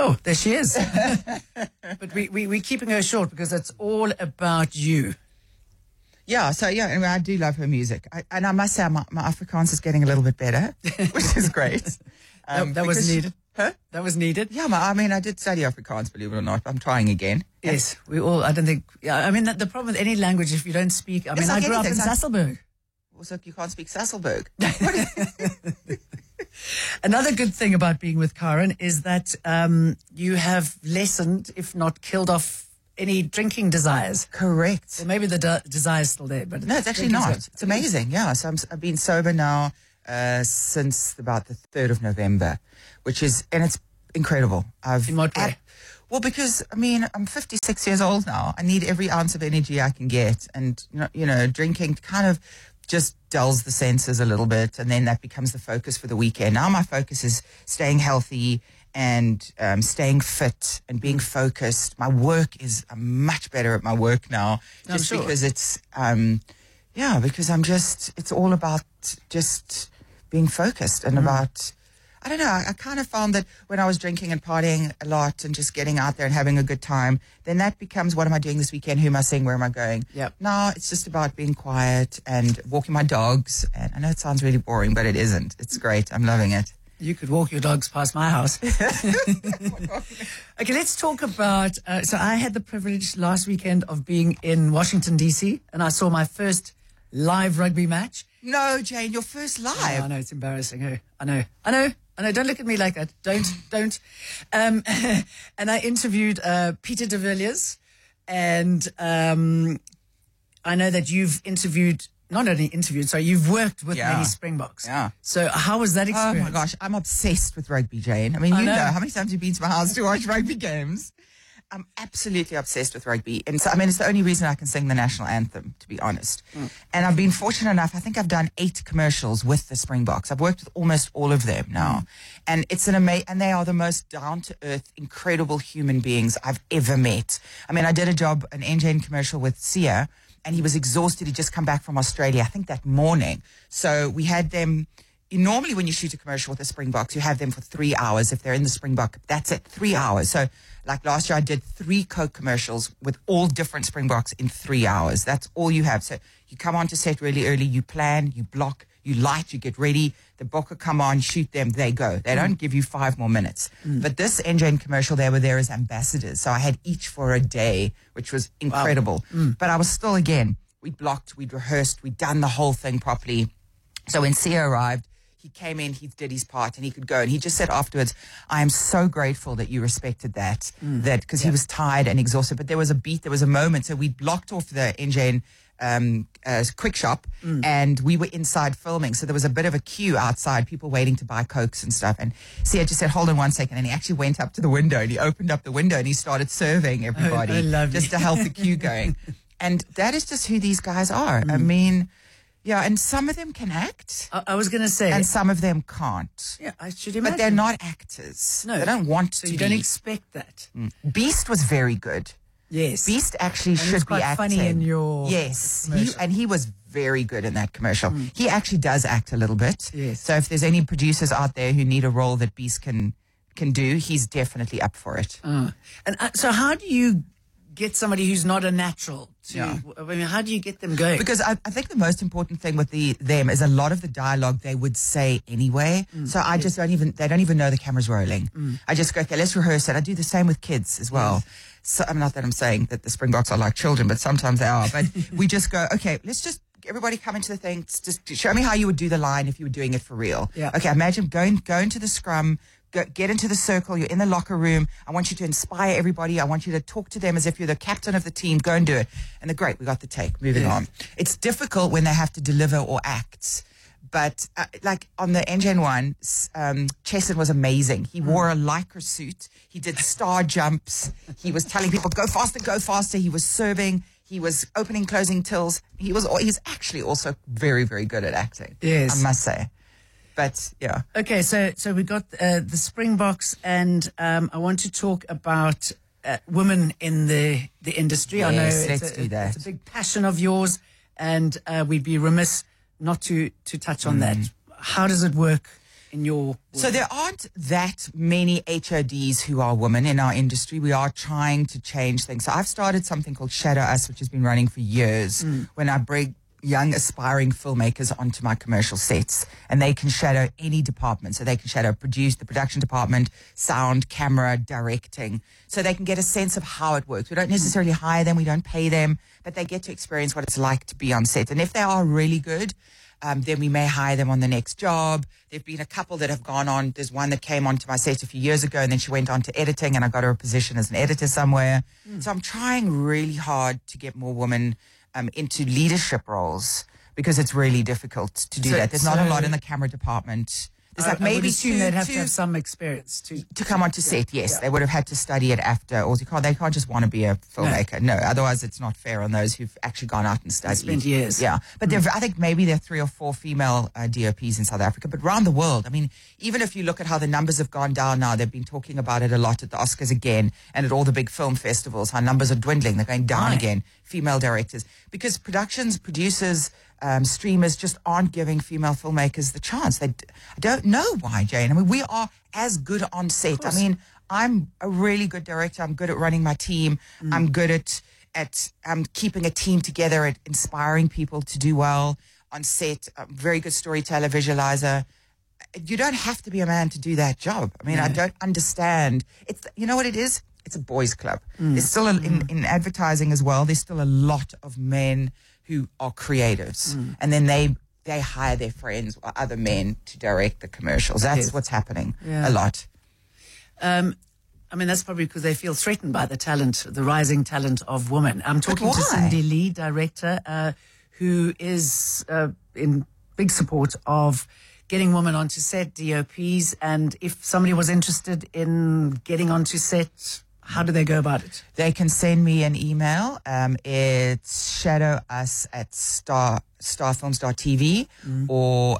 Oh, there she is. But we're keeping her short because it's all about you. Yeah, so yeah, anyway, I do love her music. And I must say, my Afrikaans is getting a little bit better, which is great. That was needed. Huh? That was needed. Yeah, I mean, I did study Afrikaans, believe it or not. I'm trying again. Yes, we all, I don't think, yeah, I mean, the problem with any language, if you don't speak, I mean, I grew up in Sasolburg. Also, you can't speak Sasolburg. Another good thing about being with Karen is that you have lessened, if not killed off, any drinking desires. Correct. Well, maybe the desire's still there, but no, it's actually not. It's amazing. Yeah, so I've been sober now since about the 3rd of November, and it's incredible. In what way? Well, because, I mean, I'm 56 years old now. I need every ounce of energy I can get. And, drinking kind of just dulls the senses a little bit. And then that becomes the focus for the weekend. Now my focus is staying healthy and staying fit and being focused. My work is much better at my work now. Just because it's, because it's all about just being focused and about... I don't know, I kind of found that when I was drinking and partying a lot and just getting out there and having a good time, then that becomes, what am I doing this weekend? Who am I seeing? Where am I going? Yep. Now it's just about being quiet and walking my dogs. And I know it sounds really boring, but it isn't. It's great. I'm loving it. You could walk your dogs past my house. Okay, let's talk about, so I had the privilege last weekend of being in Washington, D.C., and I saw my first live rugby match. No, Jane, your first live. Oh, I know, it's embarrassing. I know. Don't look at me like that. Don't. And I interviewed Peter de Villiers, and I know that you've you've worked with many Springboks. Yeah. So how was that experience? Oh my gosh, I'm obsessed with rugby, Jane. I mean, you know how many times you've been to my house to watch rugby games. I'm absolutely obsessed with rugby. And so, I mean, it's the only reason I can sing the national anthem, to be honest. And I've been fortunate enough, I think I've done 8 commercials with the Springboks. I've worked with almost all of them now. And it's and they are the most down-to-earth, incredible human beings I've ever met. I mean, I did an NGN commercial with Sia, and he was exhausted. He'd just come back from Australia, I think that morning. So we had them... Normally when you shoot a commercial with the Springboks, you have them for 3 hours. If they're in the Springbok, that's it, 3 hours. So like last year, I did 3 Coke commercials with all different Springboks in 3 hours. That's all you have. So you come on to set really early, you plan, you block, you light, you get ready. The Bokke come on, shoot them, they go. They don't give you 5 more minutes. But this NGN commercial, they were there as ambassadors. So I had each for a day, which was incredible. Wow. But I was still, again, we'd blocked, we'd rehearsed, we'd done the whole thing properly. So when Sia arrived, he came in, he did his part, and he could go. And he just said afterwards, I am so grateful that you respected that, because he was tired and exhausted. But there was a moment. So we blocked off the NGN quick shop, and we were inside filming. So there was a bit of a queue outside, people waiting to buy Cokes and stuff. And Sia just said, hold on one second. And he actually went up to the window, and he opened up the window, and he started serving everybody just to help the queue going. And that is just who these guys are. I mean... Yeah, and some of them can act. I was going to say. And some of them can't. Yeah, I should imagine. But they're not actors. No. They don't want to be. You don't expect that. Beast was very good. Yes. Beast actually should be acting. Funny in your Yes. He was very good in that commercial. He actually does act a little bit. Yes. So if there's any producers out there who need a role that Beast can do, he's definitely up for it. And so how do you get somebody who's not a natural to, I mean, how do you get them going? Because I think the most important thing with them is a lot of the dialogue they would say anyway. So I just they don't even know the camera's rolling. I just go, okay, let's rehearse it. I do the same with kids as well. So I'm not that I'm saying that the Springboks are like children, but sometimes they are. But we just go, okay, let's just everybody come into the thing. Just show me how you would do the line if you were doing it for real. Yeah. Okay, imagine going to the scrum, get into the circle, you're in the locker room. I want you to inspire everybody. I want you to talk to them as if you're the captain of the team. Go and do it. And they're great. We got the take. Moving on. It's difficult when they have to deliver or act. But like on the NGN one, Chesson was amazing. He wore a Lycra suit. He did star jumps. He was telling people, go faster, go faster. He was serving. He was opening, closing tills. He's actually also very, very good at acting. Yes. I must say. But yeah. Okay, so we got the Springboks, and I want to talk about women in the industry. Yes, I know let's do that. It's a big passion of yours, and we'd be remiss not to touch on that. How does it work in your world? So there aren't that many HODs who are women in our industry. We are trying to change things. So I've started something called Shadow Us, which has been running for years, when I bring young aspiring filmmakers onto my commercial sets, and they can shadow any department. So they can shadow the production department, sound, camera, directing, so they can get a sense of how it works. We don't necessarily hire them, we don't pay them, but they get to experience what it's like to be on set. And if they are really good, then we may hire them on the next job. There've been a couple that have gone on. There's one that came onto my set a few years ago, and then she went on to editing, and I got her a position as an editor somewhere. So I'm trying really hard to get more women into leadership roles, because it's really difficult to do that. There's not a lot in the camera department. There's like maybe two. They'd have to have some experience to come onto set. Yes, yeah. They would have had to study it after, or they can't just want to be a filmmaker. No, otherwise it's not fair on those who've actually gone out and studied. Spent years. Yeah, but I think maybe there are 3 or 4 female DOPs in South Africa, but around the world. I mean, even if you look at how the numbers have gone down now, they've been talking about it a lot at the Oscars again, and at all the big film festivals, how numbers are dwindling. They're going down again. Female directors, because producers. Streamers just aren't giving female filmmakers the chance. I don't know why, Jane. I mean, we are as good on set. I mean, I'm a really good director. I'm good at running my team. I'm good at keeping a team together, at inspiring people to do well on set. I'm a very good storyteller, visualizer. You don't have to be a man to do that job. I mean, I don't understand. You know what it is? It's a boys' club. There's still, in advertising as well, there's still a lot of men who are creatives, and then they hire their friends or other men to direct the commercials. That's what's happening a lot. I mean, that's probably because they feel threatened by the rising talent of women. I'm talking to Cindy Lee, director, who is in big support of getting women onto set, DOPs, and if somebody was interested in getting onto set, how do they go about it? They can send me an email. It's shadowus@starfilms.tv or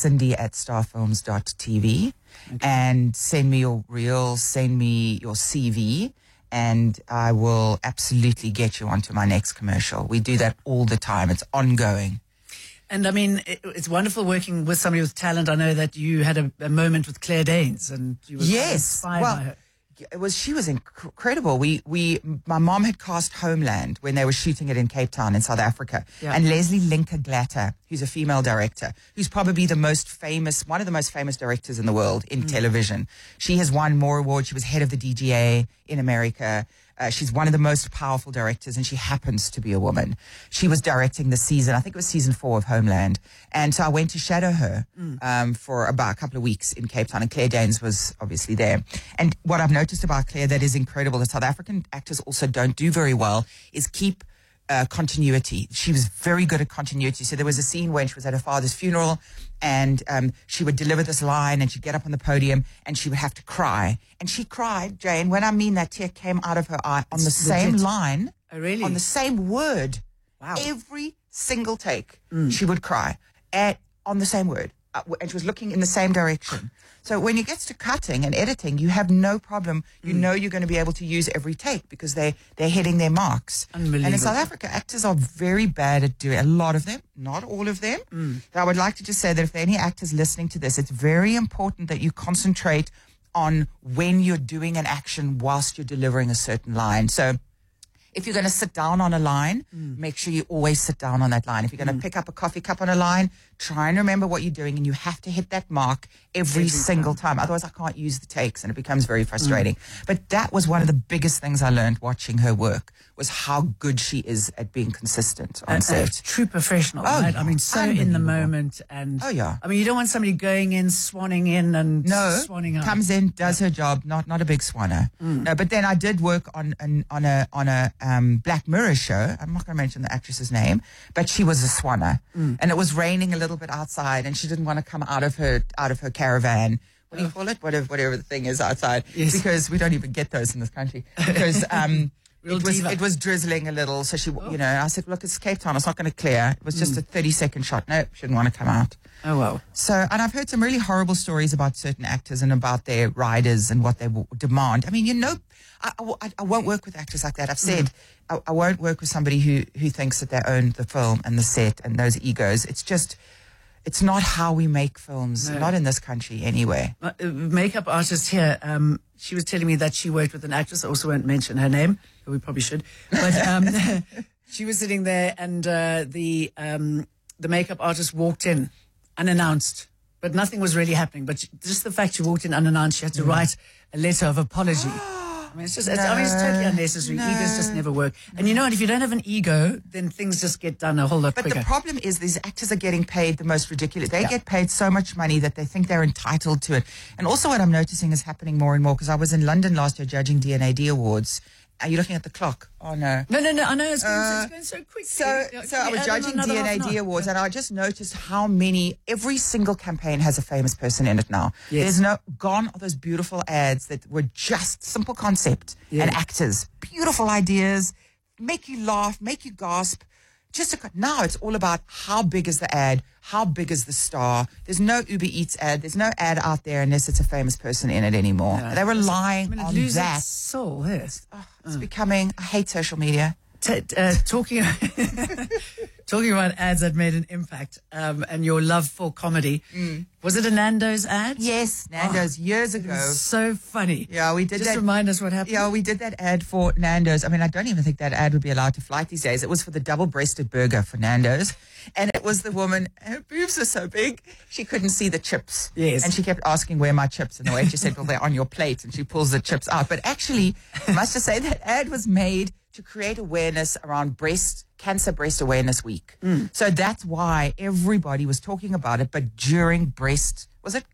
cindy@starfilms.tv. And send me your reels, send me your CV, and I will absolutely get you onto my next commercial. We do that all the time. It's ongoing. And I mean, it's wonderful working with somebody with talent. I know that you had a moment with Claire Danes, and you were inspired by her. She was incredible. My mom had cast Homeland when they were shooting it in Cape Town in South Africa. Yeah. And Leslie Linka Glatter, who's a female director, who's probably one of the most famous directors in the world in television. She has won more awards. She was head of the DGA in America. She's one of the most powerful directors, and she happens to be a woman. She was directing the season, I think it was season 4 of Homeland. And so I went to shadow her for about a couple of weeks in Cape Town, and Claire Danes was obviously there. And what I've noticed about Claire that is incredible, that South African actors also don't do very well, is keep continuity. She was very good at continuity. So there was a scene when she was at her father's funeral, and she would deliver this line, and she'd get up on the podium and she would have to cry. And she cried, Jane, when I mean that tear came out of her eye on the same line. Oh, really? On the same word. Wow. Every single take, she would cry on the same word. And she was looking in the same direction. So when it gets to cutting and editing, you have no problem. You know you're going to be able to use every take because they're hitting their marks. And in South Africa, actors are very bad at doing, a lot of them, not all of them. So I would like to just say that if there are any actors listening to this, it's very important that you concentrate on when you're doing an action whilst you're delivering a certain line. So if you're going to sit down on a line, make sure you always sit down on that line. If you're going to pick up a coffee cup on a line, try and remember what you're doing, and you have to hit that mark every single time. Otherwise, I can't use the takes, and it becomes very frustrating. But that was one of the biggest things I learned watching her work, was how good she is at being consistent on set. True professional, right? Yeah, I mean, so in the moment. And I mean, you don't want somebody going in, swanning in and swanning out. Comes in, does her job, not a big swanner. No, but then I did work on a Black Mirror show. I'm not going to mention the actress's name, but she was a swanner. And it was raining a little bit outside, and she didn't want to come out of her caravan. What do you call it? Whatever the thing is outside. Yes. Because we don't even get those in this country. Because it was drizzling a little, so she, I said, look, it's Cape Town, it's not going to clear. It was just a 30-second shot. No, she didn't want to come out. Oh, wow. So, and I've heard some really horrible stories about certain actors and about their riders and what they demand. I mean, I won't work with actors like that. I've said I won't work with somebody who thinks that they own the film and the set and those egos. It's It's not how we make films, not in this country anyway. Makeup artist here, she was telling me that she worked with an actress. I also won't mention her name, but we probably should. But she was sitting there, and the makeup artist walked in unannounced, but nothing was really happening. But just the fact she walked in unannounced, she had to write a letter of apology. I mean, it's totally unnecessary. Egos just never work. And you know what? If you don't have an ego, then things just get done a whole lot quicker. But the problem is these actors are getting paid the most ridiculous. They get paid so much money that they think they're entitled to it. And also what I'm noticing is happening more and more, because I was in London last year judging D&AD Awards. Are you looking at the clock? Oh, no. No. I know it's going so quickly. So I was judging D&AD Awards, and I just noticed how every single campaign has a famous person in it now. Yes. Gone are those beautiful ads that were just simple concept and actors. Beautiful ideas, make you laugh, make you gasp. Now it's all about how big is the ad, how big is the star. There's no Uber Eats ad. There's no ad out there unless it's a famous person in it anymore. They're relying on that. Its soul, yes. It's becoming, I hate social media. Talking about ads that made an impact, and your love for comedy. Was it a Nando's ad? Yes, Nando's years ago. So funny. Yeah, we did that. Just remind us what happened. Yeah, we did that ad for Nando's. I mean, I don't even think that ad would be allowed to fly these days. It was for the double-breasted burger for Nando's. And it was the woman, her boobs are so big, she couldn't see the chips. Yes. And she kept asking, where are my chips? And the waitress said, well, they're on your plate. And she pulls the chips out. But actually, I must just say that ad was made to create awareness around Cancer Breast Awareness Week. So that's why everybody was talking about it, but during breast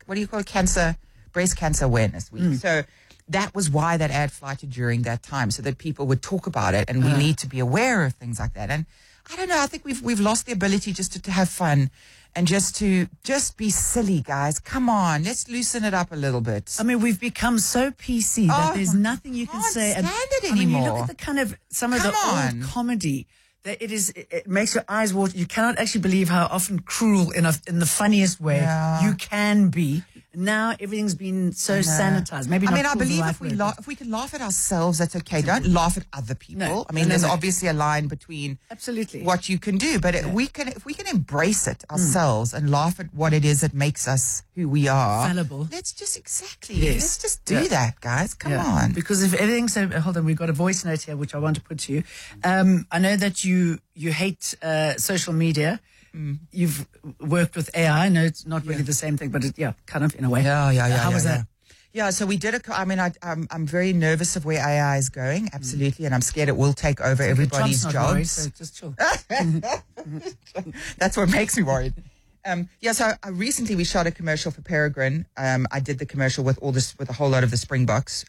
Cancer Awareness Week. So that was why that ad flighted during that time, so that people would talk about it, and we need to be aware of things like that. And I don't know, I think we've lost the ability just to have fun and just be silly, guys. Come on, let's loosen it up a little bit. I mean, we've become so PC that there's nothing you can say. Can't stand it anymore. I mean, you look at the kind of some of the old comedy that it makes your eyes water. You cannot actually believe how often cruel in the funniest way you can be. Now everything's been so sanitized. Maybe not. I mean, I believe if we can laugh at ourselves, that's okay. Don't laugh at other people. No, I mean, there's obviously a line between what you can do, but if we can embrace it ourselves and laugh at what it is that makes us who we are, fallible. Let's just let's just do that, guys. Come on. Because if everything, hold on, we've got a voice note here which I want to put to you. I know that you hate social media. You've worked with AI. I know it's not really the same thing, but kind of in a way. How was that? Yeah, so we did I'm very nervous of where AI is going, absolutely, and I'm scared it will take over everybody's jobs. Worried, so just chill. That's what makes me worried. So recently we shot a commercial for Peregrine. I did the commercial with a whole lot of the Springboks,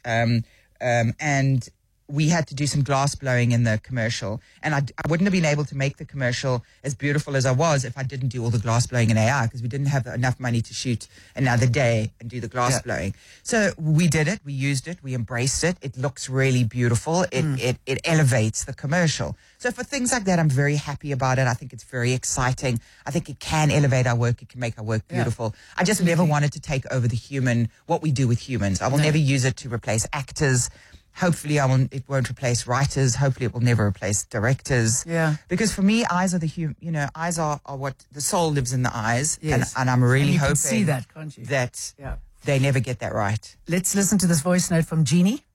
and we had to do some glass blowing in the commercial, and I wouldn't have been able to make the commercial as beautiful as I was if I didn't do all the glass blowing in AI, because we didn't have enough money to shoot another day and do the glass blowing. So we did it, we used it, we embraced it. It looks really beautiful. It elevates the commercial. So for things like that, I'm very happy about it. I think it's very exciting. I think it can elevate our work. It can make our work beautiful. I just never wanted to take over what we do with humans. I will never use it to replace actors. Hopefully it won't replace writers. Hopefully it will never replace directors. Yeah. Because for me, eyes are eyes are what the soul lives in the eyes. Yes. And I'm really hoping can see that, can't you? That they never get that right. Let's listen to this voice note from Jeannie.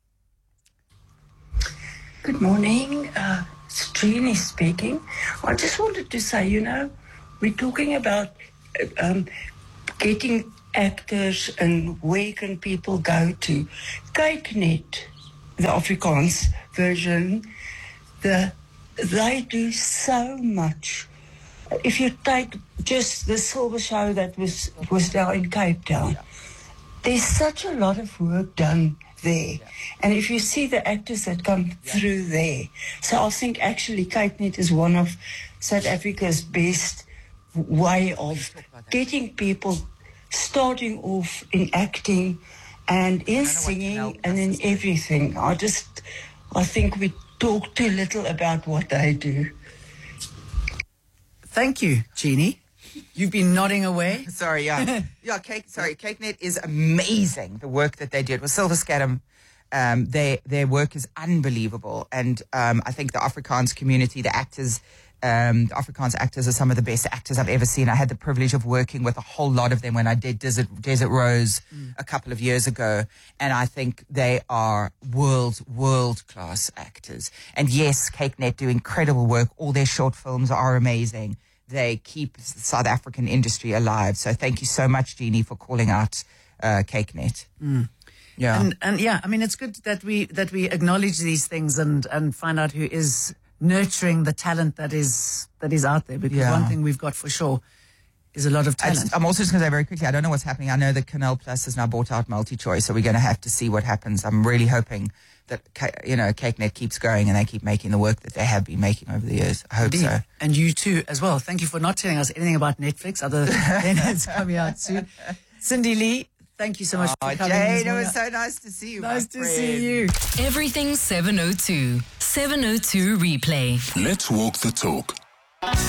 Good morning. It's Jeannie speaking. I just wanted to say, we're talking about getting actors and where can people go to. KykNet, the Afrikaans version, they do so much. If you take just the Silver Show that was down in Cape Town, there's such a lot of work done there. And if you see the actors that come through there, so I think actually KykNet is one of South Africa's best way of getting people starting off in acting and in singing and in everything. I think we talk too little about what they do. Thank you, Jeannie. You've been nodding away. Sorry, KykNet is amazing, the work that they did with Silver Scatterm. Their work is unbelievable. And I think the Afrikaans community, the actors, The Afrikaans actors are some of the best actors I've ever seen. I had the privilege of working with a whole lot of them when I did Desert Rose a couple of years ago. And I think they are world-class actors. And yes, CakeNet do incredible work. All their short films are amazing. They keep the South African industry alive. So thank you so much, Jeannie, for calling out CakeNet. Yeah. And yeah, I mean, it's good that we acknowledge these things and find out who is nurturing the talent that is out there. Because one thing we've got for sure is a lot of talent. I'm also just going to say very quickly, I don't know what's happening. I know that Canal Plus has now bought out MultiChoice, so we're going to have to see what happens. I'm really hoping that, CakeNet keeps going and they keep making the work that they have been making over the years. I hope so. And you too as well. Thank you for not telling us anything about Netflix other than it's coming out soon. Cindy Lee, thank you so much for coming. Jane, it was so nice to see you. Nice to see you. Everything 702. 702 Replay. Let's walk the talk.